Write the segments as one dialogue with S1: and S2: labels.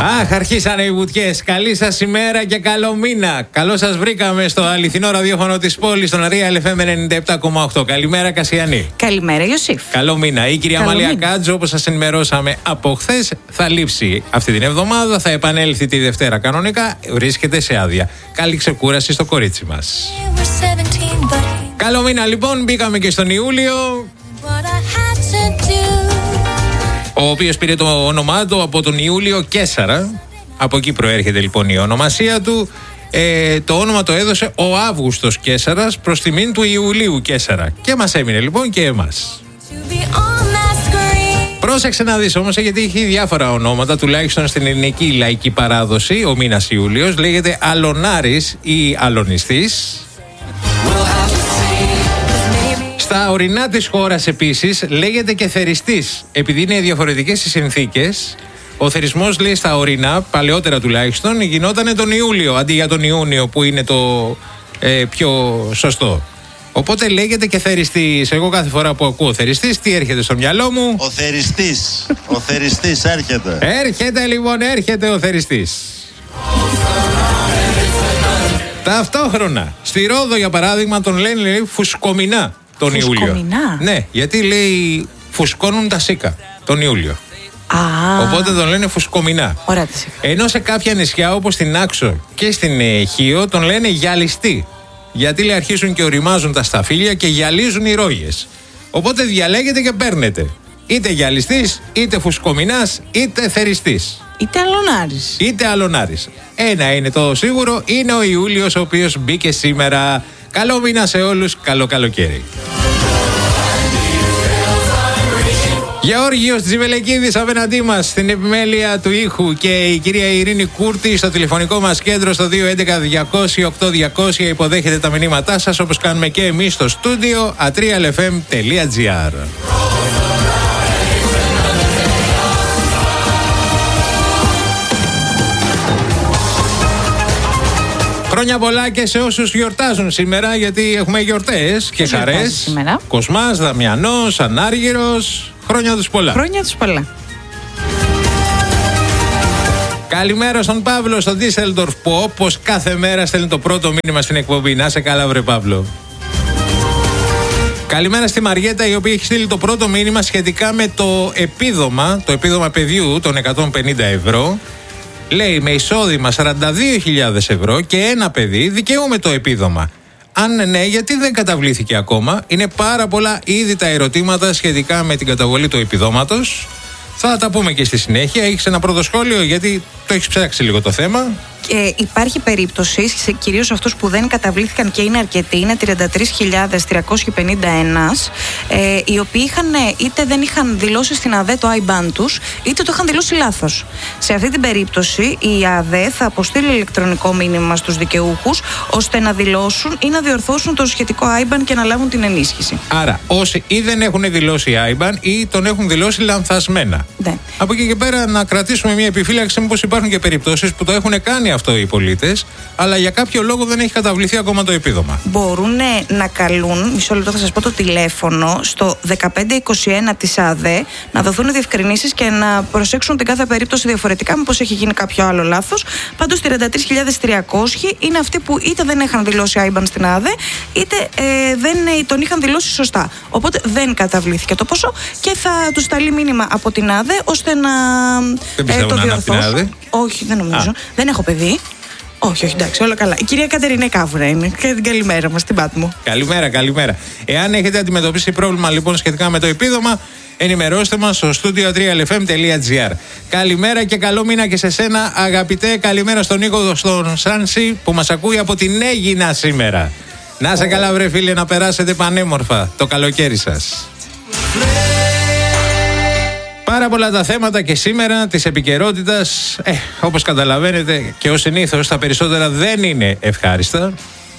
S1: Αχ, αρχίσανε οι βουτιές. Καλή σας ημέρα και καλό μήνα. Καλώς σας βρήκαμε στο αληθινό ραδιόφωνο της πόλης, στον Real FM 97,8. Καλημέρα, Κασιανή.
S2: Καλημέρα, Ιωσήφ.
S1: Καλό μήνα. Η κυρία Μαλία Κάτζο, όπως σας ενημερώσαμε από χθες, θα λείψει αυτή την εβδομάδα. Θα επανέλθει τη Δευτέρα κανονικά. Βρίσκεται σε άδεια. Καλή ξεκούραση στο κορίτσι μας. Καλό μήνα, λοιπόν. Μπήκαμε και στον Ιούλιο, ο οποίος πήρε το όνομά του από τον Ιούλιο Καίσαρα. Από εκεί προέρχεται λοιπόν η ονομασία του. Το όνομα το έδωσε ο Αύγουστος Καίσαρας προς τιμήν του Ιουλίου Καίσαρα. Και μας έμεινε λοιπόν και εμάς. Πρόσεξε να δεις όμως, γιατί έχει διάφορα ονόματα, τουλάχιστον στην ελληνική λαϊκή παράδοση. Ο μήνας Ιούλιος λέγεται Αλωνάρης ή Αλωνιστής. Στα ορεινά της χώρας επίσης λέγεται και Θεριστής, επειδή είναι διαφορετικές οι συνθήκες. Ο θερισμός, λέει, στα ορεινά, παλαιότερα τουλάχιστον, γινόταν τον Ιούλιο αντί για τον Ιούνιο, που είναι το πιο σωστό. Οπότε λέγεται και Θεριστής. Εγώ κάθε φορά που ακούω Θεριστής, τι έρχεται στο μυαλό μου?
S3: Ο Θεριστής. Ο Θεριστής έρχεται.
S1: Έρχεται λοιπόν, έρχεται ο Θεριστής. Ταυτόχρονα, στη Ρόδο για παράδειγμα τον λένε, λέει, Φουσκομηνά τον Ιούλιο. Ναι, γιατί, λέει, φουσκώνουν τα σίκα τον Ιούλιο. Οπότε τον λένε Φουσκομηνά. Ενώ σε κάποια νησιά όπως στην Άξο και στην Χίο τον λένε Γυαλιστή. Γιατί, λέει, αρχίζουν και οριμάζουν τα σταφύλια και γυαλίζουν οι ρόγες. Οπότε διαλέγετε και παίρνετε. Είτε Γυαλιστής, είτε Φουσκομηνάς, είτε Θεριστής.
S2: Είτε Αλωνάρης.
S1: Είτε Αλωνάρης. Ένα είναι το σίγουρο, είναι ο Ιούλιος, ο οποίος μπήκε σήμερα. Καλό μήνα σε όλους, καλό καλοκαίρι. Γεώργιος Τζιβελεκίδης απέναντί μας στην επιμέλεια του ήχου και η κυρία Ειρήνη Κούρτη στο τηλεφωνικό μας κέντρο στο 211-200-8200 υποδέχεται τα μηνύματά σας, όπως κάνουμε και εμείς στο στούντιο atrialfm.gr. Χρόνια πολλά και σε όσους γιορτάζουν σήμερα, γιατί έχουμε γιορτές και χαρές. Κοσμάς, Δαμιανός, Ανάργυρος. Χρόνια τους πολλά.
S2: Χρόνια τους πολλά.
S1: Καλημέρα στον Παύλο στο Ντίσελντορφ, που όπως κάθε μέρα στέλνει το πρώτο μήνυμα στην εκπομπή. Να σε καλά, βρε Παύλο. Καλημέρα στη Μαριέτα, η οποία έχει στείλει το πρώτο μήνυμα σχετικά με το επίδομα παιδιού των 150 ευρώ. Λέει, με εισόδημα 42.000 ευρώ και ένα παιδί δικαιούμαι το επίδομα. Αν ναι, γιατί δεν καταβλήθηκε ακόμα? Είναι πάρα πολλά ήδη τα ερωτήματα σχετικά με την καταβολή του επιδόματος. Θα τα πούμε και στη συνέχεια. Έχεις ένα πρώτο σχόλιο, γιατί το έχεις ψάξει λίγο το θέμα?
S2: Υπάρχει περίπτωση, κυρίως αυτούς που δεν καταβλήθηκαν και είναι αρκετοί, είναι 33.351, οι οποίοι είτε δεν είχαν δηλώσει στην ΑΔΕ το IBAN τους, είτε το είχαν δηλώσει λάθος. Σε αυτή την περίπτωση η ΑΔΕ θα αποστείλει ηλεκτρονικό μήνυμα στους δικαιούχους, ώστε να δηλώσουν ή να διορθώσουν το σχετικό IBAN και να λάβουν την ενίσχυση.
S1: Άρα όσοι ή δεν έχουν δηλώσει IBAN ή τον έχουν δηλώσει λανθασμένα.
S2: Ναι.
S1: Από εκεί και πέρα να κρατήσουμε μια επιφύλαξη, μήπως υπάρχουν και περιπτώσεις που το έχουν κάνει αυτό οι πολίτες, αλλά για κάποιο λόγο δεν έχει καταβληθεί ακόμα το επίδομα.
S2: Μπορούν να καλούν, μισό λεπτό θα σας πω το τηλέφωνο, στο 1521 της ΑΔΕ, να δοθούν διευκρινήσεις και να προσέξουν την κάθε περίπτωση διαφορετικά, μήπως έχει γίνει κάποιο άλλο λάθος. Πάντως 33.300 είναι αυτοί που είτε δεν είχαν δηλώσει IBAN στην ΑΔΕ, είτε δεν τον είχαν δηλώσει σωστά. Οπότε δεν καταβλήθηκε το ποσό και θα τους σταλεί μήνυμα από την ΑΔΕ, ώστε να το διορθώσουν. Όχι, δεν νομίζω. Δεν έχω παιδί. Όχι, εντάξει, όλα καλά. Η κυρία Κατερινέ Κάβουρα είναι. Και την καλημέρα μας, την Πάτμο.
S1: Καλημέρα. Εάν έχετε αντιμετωπίσει πρόβλημα λοιπόν σχετικά με το επίδομα, ενημερώστε μας στο studio atrialfm.gr. Καλημέρα και καλό μήνα και σε σένα, αγαπητέ. Καλημέρα στον Νίκο, στον Σάνση, που μας ακούει από την Αίγινα σήμερα. Να σε καλά, βρε φίλε, να περάσετε πανέμορφα το καλοκαίρι σας. Πάρα πολλά τα θέματα και σήμερα της επικαιρότητας, όπως καταλαβαίνετε και ως συνήθως τα περισσότερα δεν είναι ευχάριστα.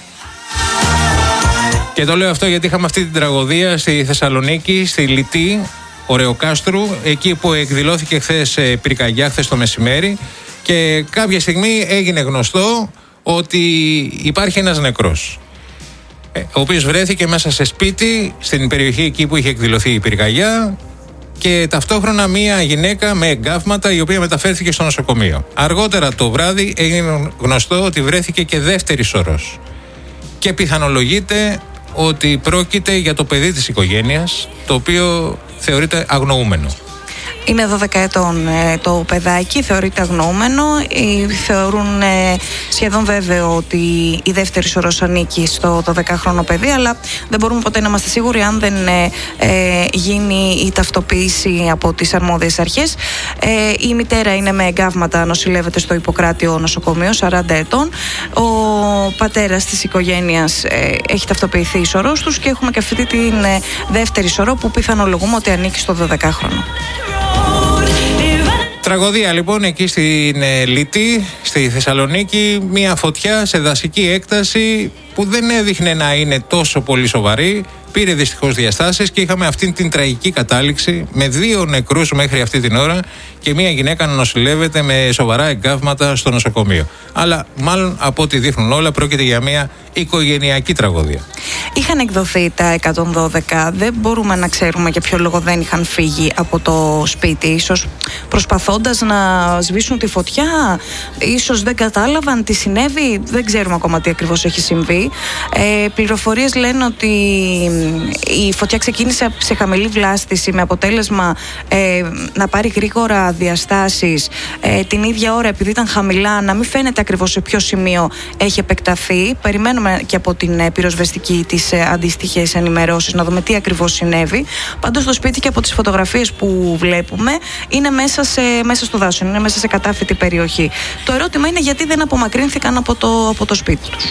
S1: Και το λέω αυτό γιατί είχαμε αυτή την τραγωδία στη Θεσσαλονίκη, στη Λιτή, Ωρεοκάστρου, εκεί που εκδηλώθηκε χθες πυρκαγιά, χθες το μεσημέρι, και κάποια στιγμή έγινε γνωστό ότι υπάρχει ένας νεκρός, ο οποίος βρέθηκε μέσα σε σπίτι στην περιοχή εκεί που είχε εκδηλωθεί η πυρκαγιά. και ταυτόχρονα μία γυναίκα με εγκάβματα η οποία μεταφέρθηκε στο νοσοκομείο. Αργότερα το βράδυ έγινε γνωστό ότι βρέθηκε και δεύτερη σωρός και πιθανολογείται ότι πρόκειται για το παιδί της οικογένειας, το οποίο θεωρείται αγνοούμενο.
S2: Είναι 12 ετών το παιδάκι, θεωρείται αγνοούμενο. Θεωρούν σχεδόν βέβαιο ότι η δεύτερη σωρός ανήκει στο 12χρονο παιδί, αλλά δεν μπορούμε ποτέ να είμαστε σίγουροι αν δεν γίνει η ταυτοποίηση από τις αρμόδιες αρχές. Η μητέρα είναι με εγκάβματα, νοσηλεύεται στο Ιπποκράτιο νοσοκομείο, 40 ετών. Ο πατέρας της οικογένειας έχει ταυτοποιηθεί η σωρός τους και έχουμε και αυτή τη δεύτερη σωρό που πιθανολογούμε ότι ανήκει στο 12χρονο.
S1: Τραγωδία λοιπόν εκεί στην Λυτή, στη Θεσσαλονίκη, μια φωτιά σε δασική έκταση που δεν έδειχνε να είναι τόσο πολύ σοβαρή. Πήρε δυστυχώς διαστάσεις και είχαμε αυτήν την τραγική κατάληξη με 2 νεκρούς μέχρι αυτή την ώρα και μια γυναίκα να νοσηλεύεται με σοβαρά εγκάβματα στο νοσοκομείο. Αλλά μάλλον από ό,τι δείχνουν όλα πρόκειται για μια οικογενειακή τραγωδία.
S2: Είχαν εκδοθεί τα 112, δεν μπορούμε να ξέρουμε για ποιο λόγο δεν είχαν φύγει από το σπίτι. Ίσως προσπαθώντας να σβήσουν τη φωτιά, ίσως δεν κατάλαβαν τι συνέβη, δεν ξέρουμε ακόμα τι ακριβώς έχει συμβεί. Πληροφορίες λένε ότι η φωτιά ξεκίνησε σε χαμηλή βλάστηση με αποτέλεσμα να πάρει γρήγορα διαστάσεις. Την ίδια ώρα, επειδή ήταν χαμηλά, να μην φαίνεται ακριβώς σε ποιο σημείο έχει επεκταθεί. Περιμένουμε και από την πυροσβεστική τις αντίστοιχες ενημερώσεις να δούμε τι ακριβώς συνέβη. Πάντως το σπίτι και από τις φωτογραφίες που βλέπουμε είναι μέσα στο δάσο, είναι μέσα σε κατάφυτη περιοχή. Το ερώτημα είναι γιατί δεν απομακρύνθηκαν από το σπίτι τους.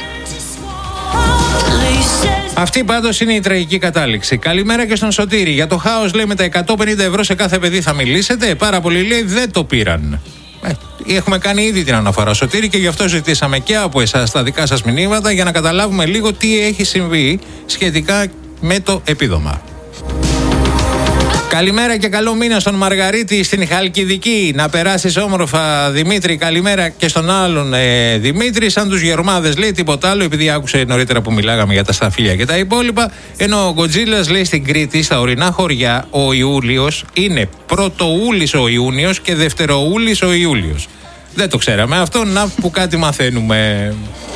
S1: Αυτή πάντως είναι η τραγική κατάληξη. Καλημέρα και στον Σωτήρη. Για το χάος, λέει, με τα 150 ευρώ σε κάθε παιδί θα μιλήσετε. Πάρα πολλοί, λέει, δεν το πήραν. Έχουμε κάνει ήδη την αναφορά, Σωτήρη, και γι' αυτό ζητήσαμε και από εσάς τα δικά σας μηνύματα για να καταλάβουμε λίγο τι έχει συμβεί σχετικά με το επίδομα. Καλημέρα και καλό μήνα στον Μαργαρίτη στην Χαλκιδική. Να περάσεις όμορφα, Δημήτρη. Καλημέρα και στον άλλον Δημήτρη. Σαν τους Γερμάδες, λέει, τίποτα άλλο, επειδή άκουσε νωρίτερα που μιλάγαμε για τα σταφύλια και τα υπόλοιπα. Ενώ ο Γκοτζίλας, λέει, στην Κρήτη, στα ορεινά χωριά, ο Ιούλιος είναι πρωτοούλης ο Ιούνιος και δευτεροούλης ο Ιούλιος. Δεν το ξέραμε αυτό, να που κάτι μαθαίνουμε.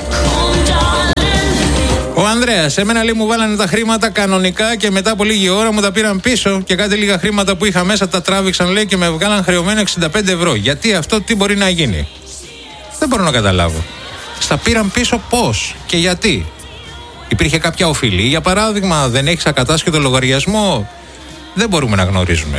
S1: Ο Ανδρέας, εμένα, λέει, μου βάλανε τα χρήματα κανονικά και μετά από λίγη ώρα μου τα πήραν πίσω και κάτι λίγα χρήματα που είχα μέσα τα τράβηξαν, λέει, και με βγάλαν χρεωμένο 65 ευρώ. Γιατί αυτό, τι μπορεί να γίνει? Δεν μπορώ να καταλάβω. Στα πήραν πίσω πώς και γιατί? Υπήρχε κάποια οφειλή, για παράδειγμα? Δεν έχεις ακατάσχετο λογαριασμό? Δεν μπορούμε να γνωρίζουμε.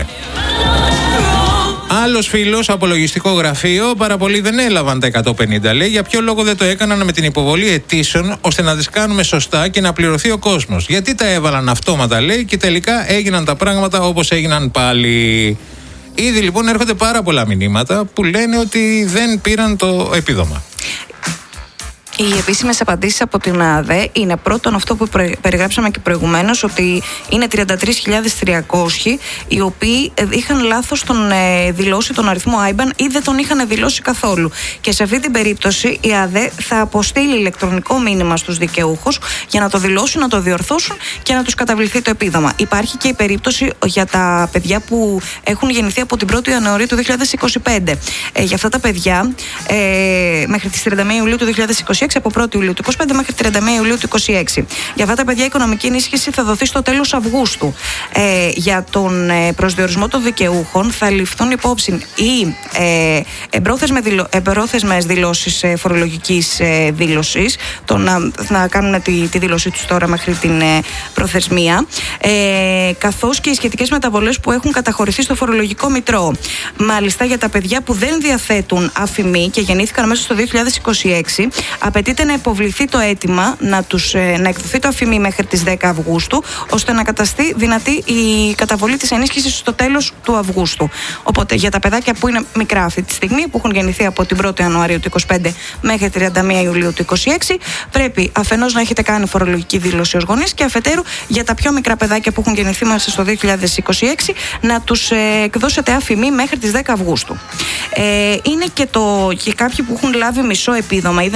S1: Άλλος φίλος από λογιστικό γραφείο, πάρα πολλοί δεν έλαβαν τα 150, λέει. Για ποιο λόγο δεν το έκαναν με την υποβολή αιτήσεων ώστε να τις κάνουμε σωστά και να πληρωθεί ο κόσμος? Γιατί τα έβαλαν αυτόματα, λέει, και τελικά έγιναν τα πράγματα όπως έγιναν πάλι. Ήδη λοιπόν έρχονται πάρα πολλά μηνύματα που λένε ότι δεν πήραν το επίδομα.
S2: Οι επίσημες απαντήσεις από την ΑΔΕ είναι πρώτον αυτό που περιγράψαμε και προηγουμένως, ότι είναι 33.300 οι οποίοι είχαν λάθος δηλώσει τον αριθμό IBAN ή δεν τον είχαν δηλώσει καθόλου. Και σε αυτή την περίπτωση η ΑΔΕ θα αποστείλει ηλεκτρονικό μήνυμα στους δικαιούχους για να το δηλώσουν, να το διορθώσουν και να τους καταβληθεί το επίδομα. Υπάρχει και η περίπτωση για τα παιδιά που έχουν γεννηθεί από την 1η Ιανουαρίου του 2025. Για αυτά τα παιδιά μέχρι τις 31 Ιουλίου του 2026, από 1η Ιουλίου του 2025 μέχρι 31 Ιουλίου του 2026. Για αυτά τα παιδιά η οικονομική ενίσχυση θα δοθεί στο τέλος Αυγούστου. Για τον προσδιορισμό των δικαιούχων θα ληφθούν υπόψη οι εμπρόθεσμες δηλώσεις φορολογικής δήλωσης, να κάνουν τη δήλωσή τους τώρα μέχρι την προθεσμία, καθώς και οι σχετικές μεταβολές που έχουν καταχωρηθεί στο φορολογικό μητρό. Μάλιστα, για τα παιδιά που δεν διαθέτουν αφημί και γεννήθηκαν μέσα στο 2026, απαιτείται να υποβληθεί το αίτημα να εκδοθεί το αφημί μέχρι τις 10 Αυγούστου, ώστε να καταστεί δυνατή η καταβολή της ενίσχυσης στο τέλος του Αυγούστου. Οπότε για τα παιδάκια που είναι μικρά αυτή τη στιγμή, που έχουν γεννηθεί από την 1η Ιανουαρίου του 2025 μέχρι 31 Ιουλίου του 2026, πρέπει αφενός να έχετε κάνει φορολογική δήλωση ως γονείς και αφετέρου για τα πιο μικρά παιδάκια που έχουν γεννηθεί μέσα στο 2026 να τους εκδώσετε αφημί μέχρι τις 10 Αυγούστου. Είναι και κάποιοι που έχουν λάβει μισό επίδομα ή δεν έχουν λάβει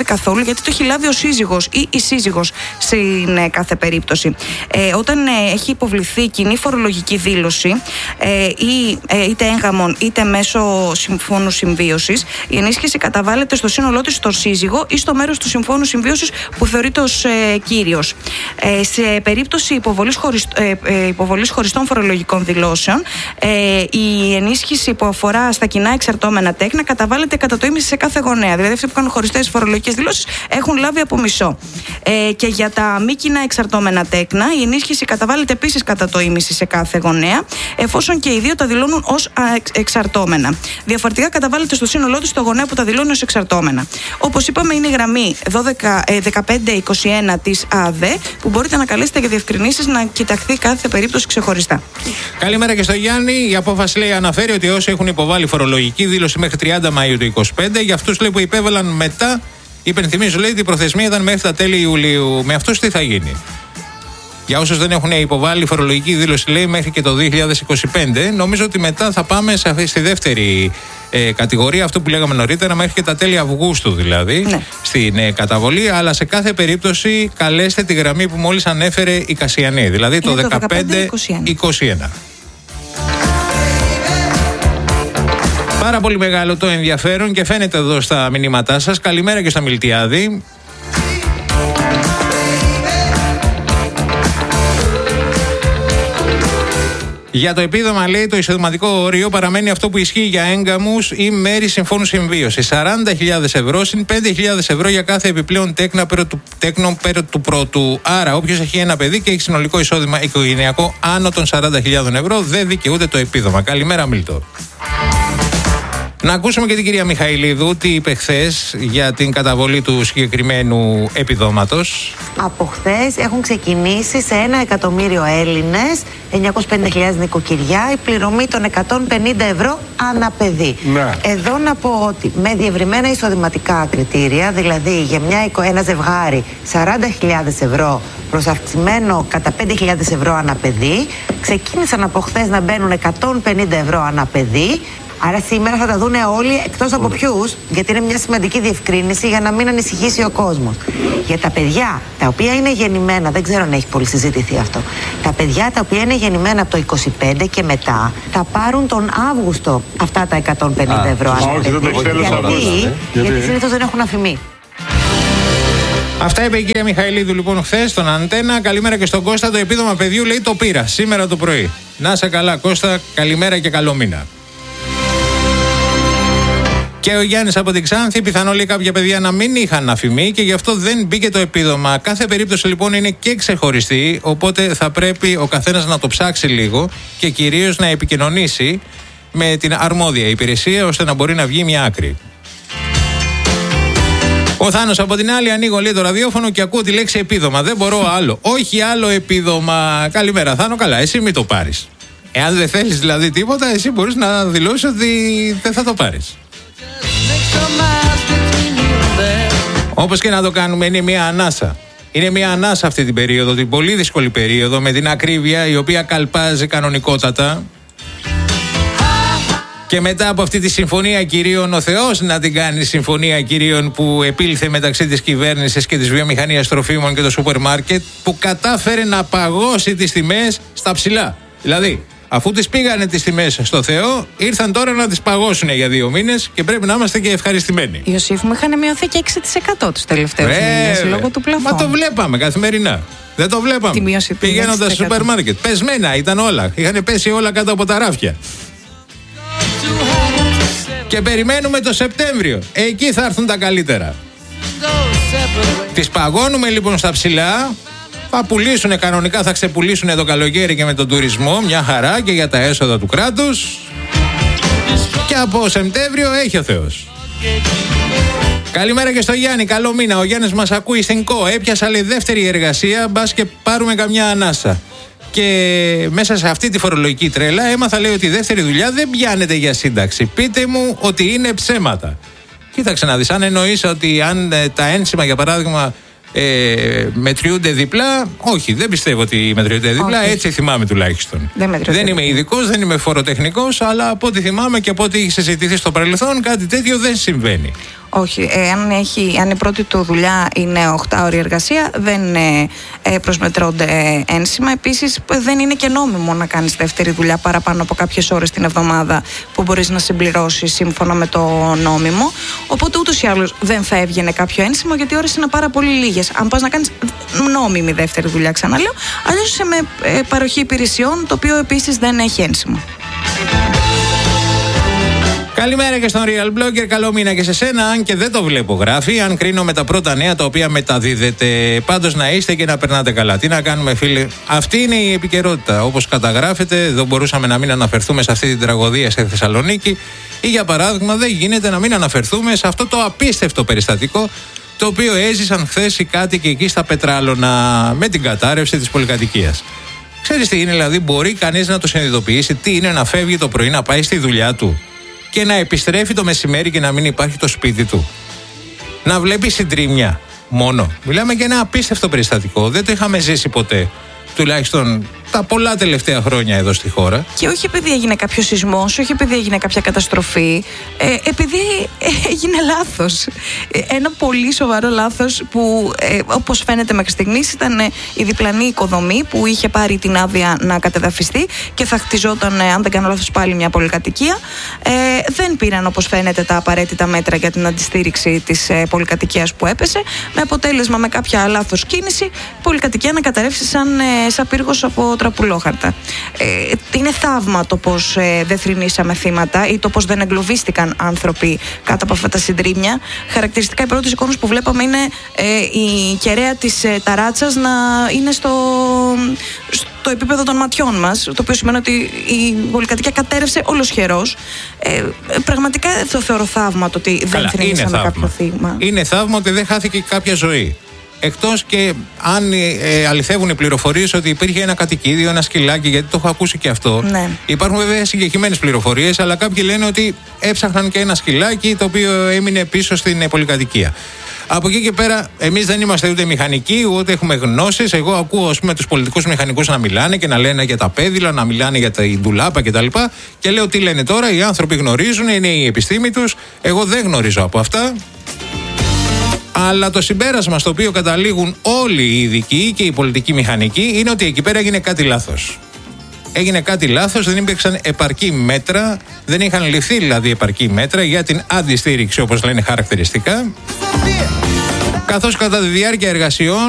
S2: καθόλου, γιατί το έχει λάβει ο σύζυγος ή η σύζυγος στην κάθε περίπτωση. Όταν έχει υποβληθεί κοινή φορολογική δήλωση, είτε έγγαμον είτε μέσω συμφώνου συμβίωσης, η ενίσχυση καταβάλλεται στο σύνολό της στον σύζυγο ή στο μέρος του συμφώνου συμβίωσης που θεωρείται ως κύριος. Σε περίπτωση υποβολής χωριστών φορολογικών δηλώσεων, η ενίσχυση που αφορά στα κοινά εξαρτώμενα τέκνα καταβάλλεται κατά το ίμιση σε κάθε γονέα. Δηλαδή, αυτοί που κάνουν χωριστές φορολογικές δηλώσεις έχουν λάβει από μισό. Και για τα μη κοινά εξαρτώμενα τέκνα, η ενίσχυση καταβάλλεται επίσης κατά το ίμιση σε κάθε γονέα, εφόσον και οι δύο τα δηλώνουν ως εξαρτώμενα. Διαφορετικά, καταβάλλεται στο σύνολό του το γονέα που τα δηλώνει ως εξαρτώμενα. Όπως είπαμε, είναι η γραμμή 1521 της ΑΔΕ, που μπορείτε να καλέσετε για διευκρινήσεις, να κοιταχθεί κάθε περίπτωση ξεχωριστά.
S1: Καλημέρα και στο Γιάννη. Η απόφαση, λέει, αναφέρει ότι όσοι έχουν υποβάλει φορολογική δήλωση μέχρι 30 Μαΐου του 2025, για αυτούς, λέει, που υπέβαλαν μετά, υπενθυμίζω, λέει, ότι η προθεσμία ήταν μέχρι τα τέλη Ιουλίου. Με αυτούς τι θα γίνει? Για όσους δεν έχουν υποβάλει φορολογική δήλωση, λέει, μέχρι και το 2025, νομίζω ότι μετά θα πάμε στη δεύτερη κατηγορία, αυτό που λέγαμε νωρίτερα, μέχρι και τα τέλη Αυγούστου δηλαδή, ναι, στην καταβολή. Αλλά σε κάθε περίπτωση καλέστε τη γραμμή που μόλις ανέφερε η Κασιανή, δηλαδή το 1521. Πάρα πολύ μεγάλο το ενδιαφέρον και φαίνεται εδώ στα μηνύματά σας. Καλημέρα και στο Μιλτιάδη. Για το επίδομα, λέει, το εισοδηματικό όριο παραμένει αυτό που ισχύει για έγκαμους ή μέρη συμφώνου συμβίωσης. 40.000 ευρώ συν 5.000 ευρώ για κάθε επιπλέον τέκνο πέρα του πρώτου. Άρα, όποιος έχει ένα παιδί και έχει συνολικό εισόδημα οικογενειακό άνω των 40.000 ευρώ, δεν δικαιούται το επίδομα. Καλημέρα, Μίλτο. Να ακούσουμε και την κυρία Μιχαηλίδου τι είπε χθες για την καταβολή του συγκεκριμένου επιδόματος.
S4: Από χθες έχουν ξεκινήσει σε 1 εκατομμύριο Έλληνες, 950.000 νοικοκυριά, η πληρωμή των 150 ευρώ ανά παιδί. Ναι. Εδώ να πω ότι με διευρυμένα εισοδηματικά κριτήρια, δηλαδή για ένα ζευγάρι 40.000 ευρώ προς αυξημένο κατά 5.000 ευρώ ανά παιδί, ξεκίνησαν από χθες να μπαίνουν 150 ευρώ ανά παιδί. Άρα σήμερα θα τα δούνε όλοι, εκτός από ποιους, γιατί είναι μια σημαντική διευκρίνηση για να μην ανησυχήσει ο κόσμος. Για τα παιδιά τα οποία είναι γεννημένα, δεν ξέρω αν έχει πολύ συζητηθεί αυτό, τα παιδιά τα οποία είναι γεννημένα από το 25 και μετά θα πάρουν τον Αύγουστο αυτά τα 150 ευρώ ανά παιδί. Γιατί συνήθως δεν έχουν αφημί.
S1: Αυτά είπε η κυρία Μιχαηλίδου λοιπόν χθες στον Αντένα. Καλημέρα και στον Κώστα. Το επίδομα παιδιού, λέει, το πήρα σήμερα το πρωί. Να είσαι καλά, Κώστα, καλημέρα και καλό μήνα. Και ο Γιάννης από την Ξάνθη, πιθανό, λέει, κάποια παιδιά να μην είχαν αφημί και γι' αυτό δεν μπήκε το επίδομα. Κάθε περίπτωση λοιπόν είναι και ξεχωριστή, οπότε θα πρέπει ο καθένας να το ψάξει λίγο και κυρίως να επικοινωνήσει με την αρμόδια υπηρεσία ώστε να μπορεί να βγει μια άκρη. Ο Θάνος από την άλλη, ανοίγω, λέει, το ραδιόφωνο και ακούω τη λέξη επίδομα. Δεν μπορώ άλλο. Όχι άλλο επίδομα. Καλημέρα, Θάνο, καλά, εσύ μην το πάρεις. Εάν δεν θέλεις δηλαδή τίποτα, εσύ μπορείς να δηλώσεις ότι δεν θα το πάρεις. Όπως και να το κάνουμε, είναι μια ανάσα. Είναι μια ανάσα αυτή την περίοδο, την πολύ δύσκολη περίοδο, με την ακρίβεια η οποία καλπάζει κανονικότατα. Και μετά από αυτή τη συμφωνία κυρίων, ο Θεός να την κάνει συμφωνία κυρίων που επήλθε μεταξύ της κυβέρνησης και της βιομηχανίας τροφίμων και το σούπερ μάρκετ, που κατάφερε να παγώσει τις τιμές στα ψηλά. Δηλαδή, αφού τις πήγανε τις τιμές στο Θεό, ήρθαν τώρα να τις παγώσουν για 2 μήνες και πρέπει να είμαστε και ευχαριστημένοι.
S2: Ιωσήφ, μου είχαν μειωθεί και 6% τους τελευταίους μήνες λόγω του πλαφών.
S1: Μα το βλέπαμε καθημερινά. Δεν το βλέπαμε. Πηγαίνοντας στο σούπερ μάρκετ. Πεσμένα ήταν όλα. Είχαν πέσει όλα κάτω από τα ράφια. Και περιμένουμε το Σεπτέμβριο. Εκεί θα έρθουν τα καλύτερα. Τις παγώνουμε λοιπόν στα ψηλά. Θα πουλήσουν κανονικά, θα ξεπουλήσουν το καλοκαίρι και με τον τουρισμό. Μια χαρά και για τα έσοδα του κράτους. Και από Σεπτέμβριο έχει ο Θεός. Καλημέρα και στο Γιάννη, καλό μήνα. Ο Γιάννης μας ακούει στην ΚΟ. Έπιασα, λέει, δεύτερη εργασία, μπας και πάρουμε καμιά ανάσα. Και μέσα σε αυτή τη φορολογική τρέλα έμαθα, λέει, ότι η δεύτερη δουλειά δεν πιάνεται για σύνταξη. Πείτε μου ότι είναι ψέματα. Κοίταξε να δεις, αν εννοείς ότι αν τα ένσημα, για παράδειγμα, μετριούνται διπλά, όχι, δεν πιστεύω ότι μετριούνται διπλά, όχι. Έτσι θυμάμαι τουλάχιστον. Δεν είμαι ειδικός, δεν είμαι φοροτεχνικός, αλλά από ό,τι θυμάμαι και από ό,τι έχει συζητηθεί στο παρελθόν, κάτι τέτοιο δεν συμβαίνει.
S2: Όχι. Αν η πρώτη του δουλειά είναι 8ωρη εργασία, δεν προσμετρώνται ένσημα. Επίσης, δεν είναι και νόμιμο να κάνεις δεύτερη δουλειά παραπάνω από κάποιες ώρες την εβδομάδα που μπορείς να συμπληρώσεις σύμφωνα με το νόμιμο. Οπότε ούτως ή άλλως δεν θα έβγαινε κάποιο ένσημο, γιατί οι ώρες είναι πάρα πολύ λίγες. Αν πας να κάνεις νόμιμη δεύτερη δουλειά, ξαναλέω, αλλιώς είσαι με παροχή υπηρεσιών, το οποίο επίσης δεν έχει ένσημο.
S1: Καλημέρα και στον Real Blogger, καλό μήνα και σε σένα. Αν και δεν το βλέπω, γράφει. Αν κρίνω με τα πρώτα νέα τα οποία μεταδίδεται. Πάντως να είστε και να περνάτε καλά. Τι να κάνουμε, φίλοι. Αυτή είναι η επικαιρότητα. Όπως καταγράφεται, δεν μπορούσαμε να μην αναφερθούμε σε αυτή την τραγωδία στη Θεσσαλονίκη. Ή για παράδειγμα, δεν γίνεται να μην αναφερθούμε σε αυτό το απίστευτο περιστατικό το οποίο έζησαν χθες οι κάτοικοι εκεί στα Πετράλωνα με την κατάρρευση της πολυκατοικίας. Ξέρεις τι είναι, δηλαδή, μπορεί κανείς να το συνειδητοποιήσει τι είναι να φεύγει το πρωί να πάει στη δουλειά του και να επιστρέφει το μεσημέρι και να μην υπάρχει το σπίτι του. Να βλέπει συντρίμμια μόνο. Μιλάμε για ένα απίστευτο περιστατικό. Δεν το είχαμε ζήσει ποτέ. Τουλάχιστον τα πολλά τελευταία χρόνια εδώ στη χώρα.
S2: Και όχι επειδή έγινε κάποιο σεισμός, όχι επειδή έγινε κάποια καταστροφή, επειδή έγινε λάθος. Ένα πολύ σοβαρό λάθος που, όπως φαίνεται μέχρι στιγμής, ήταν η διπλανή οικοδομή που είχε πάρει την άδεια να κατεδαφιστεί και θα χτιζόταν, αν δεν κάνω λάθος, πάλι μια πολυκατοικία. Δεν πήραν, όπως φαίνεται, τα απαραίτητα μέτρα για την αντιστήριξη της πολυκατοικίας που έπεσε, με αποτέλεσμα, με κάποια λάθος κίνηση, η πολυκατοικία να καταρρεύσει σαν πύργος από τραπουλόχαρτα. Είναι θαύμα το πως δεν θρηνήσαμε θύματα ή το πως δεν εγκλωβίστηκαν άνθρωποι κάτω από αυτά τα συντρίμμια. Χαρακτηριστικά, οι πρώτες εικόνες που βλέπαμε είναι η κεραία της ταράτσας να είναι στο επίπεδο των ματιών μας, το οποίο σημαίνει ότι η πολυκατοικία κατέρευσε ολοσχερός. Πραγματικά το θεωρώ θαύμα το ότι δεν θρηνήσαμε κάποιο θύμα.
S1: Είναι θαύμα ότι δεν χάθηκε κάποια ζωή. Εκτός και αν αληθεύουν οι πληροφορίες ότι υπήρχε ένα κατοικίδιο, ένα σκυλάκι, γιατί το έχω ακούσει και αυτό.
S2: Ναι.
S1: Υπάρχουν βέβαια συγκεκριμένες πληροφορίες, αλλά κάποιοι λένε ότι έψαχναν και ένα σκυλάκι το οποίο έμεινε πίσω στην πολυκατοικία. Από εκεί και πέρα, εμείς δεν είμαστε ούτε μηχανικοί, ούτε έχουμε γνώσεις. Εγώ ακούω, ας πούμε, τους πολιτικούς μηχανικούς να μιλάνε και να λένε για τα πέδιλα, να μιλάνε για την ντουλάπα κτλ. Και λέω τι λένε τώρα, οι άνθρωποι γνωρίζουν, είναι η επιστήμη τους. Εγώ δεν γνωρίζω από αυτά. Αλλά το συμπέρασμα στο οποίο καταλήγουν όλοι οι ειδικοί και οι πολιτικοί μηχανικοί είναι ότι εκεί πέρα έγινε κάτι λάθος. Έγινε κάτι λάθος, δεν υπήρξαν επαρκή μέτρα, δεν είχαν ληφθεί δηλαδή επαρκή μέτρα για την αντιστήριξη, όπως λένε χαρακτηριστικά. Καθώς κατά τη διάρκεια εργασιών